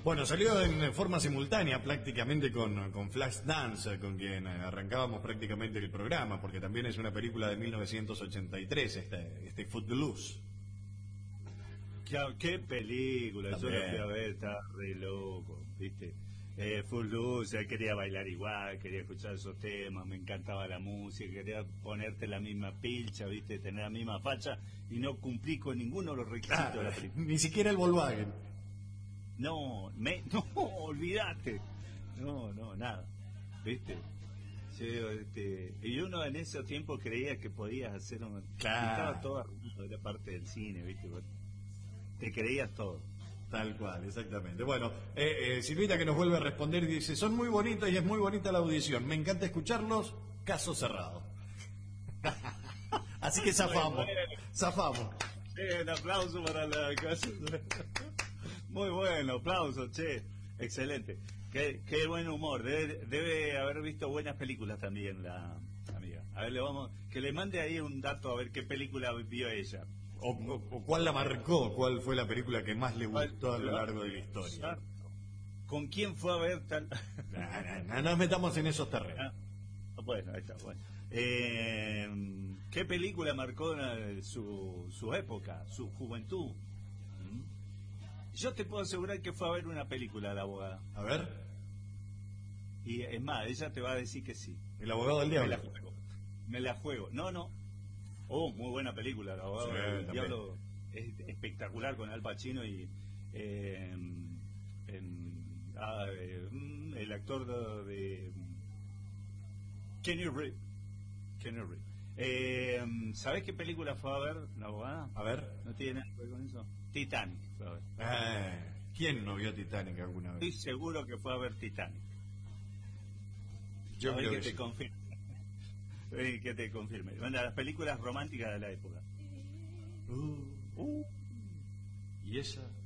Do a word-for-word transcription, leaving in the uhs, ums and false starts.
Bueno, salió en forma simultánea prácticamente con, con Flashdance, con quien arrancábamos prácticamente el programa, porque también es una película de mil novecientos ochenta y tres, este, este Footloose. ¿Qué, qué película? También. Yo la fui a ver, estaba re loco, ¿viste? Eh, Footloose, quería bailar igual, quería escuchar esos temas, me encantaba la música, quería ponerte la misma pilcha, ¿viste? Tener la misma facha, y no cumplí con ninguno de los requisitos Ah, de la película. ni siquiera el Volkswagen. No, me, no, olvídate. No, no, nada. ¿Viste? Sí, este, y uno en ese tiempo creía que podías hacer un... Claro. Estaba todo arruinado, era parte del cine, ¿viste? Te creías todo. Tal cual, exactamente. Bueno, eh, eh, Silvita que nos vuelve a responder dice, son muy bonitas y es muy bonita la audición. Me encanta escucharlos, caso cerrado. Así que zafamos, Muy bueno. zafamos. Eh, un aplauso para la casa. Muy bueno, aplauso, che. Excelente. Qué, qué buen humor. Debe, debe haber visto buenas películas también la amiga. A ver, le vamos, que le mande ahí un dato a ver qué película vio ella. O, o, o cuál la marcó, cuál fue la película que más le gustó a lo largo de la historia. Exacto. ¿Con quién fue a ver tal? No, no, no nos metamos en esos terrenos. Ah, bueno, ahí está. Bueno. Eh, ¿Qué película marcó eh, su, su época, su juventud? ¿Mm? Yo te puedo asegurar que fue a ver una película, la abogada. A ver, Y es más, ella te va a decir que sí. el abogado del Me la diablo. juego. Me la juego. No, no. Oh, muy buena película, la abogada Sí, del también. diablo. Es espectacular con Al Pacino y eh, en- ah, eh, mm, el actor de, de Kenny Reeves. Kenny Reeves. Eh, ¿Sabés qué película fue a ver la abogada? A ver. ¿No tiene nada que ver con eso? Titanic fue a ver. Eh, ¿Quién no vio Titanic alguna Estoy vez? seguro que fue a ver Titanic. Yo A ver creo que que te sí. confirme. A ver que te confirme. Bueno, las películas románticas de la época. Uh, Uh, y esa